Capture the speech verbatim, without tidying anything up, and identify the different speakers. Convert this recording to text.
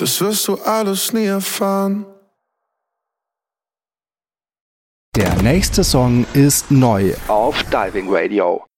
Speaker 1: das wirst du alles nie erfahren.
Speaker 2: Der nächste Song ist neu
Speaker 3: auf Diving Radio.